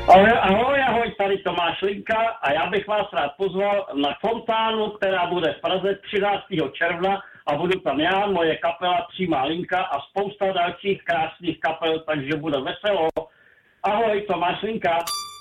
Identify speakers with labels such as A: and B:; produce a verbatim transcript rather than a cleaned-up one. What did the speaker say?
A: Ahoj, ahoj, ahoj, tady Tomáš Linka a já bych vás rád pozval na fontánu, která bude v Praze třináctého června a budu tam já, moje kapela Přímá linka a spousta dalších krásných kapel, takže bude veselo. Ahoj, Tomáš Linka.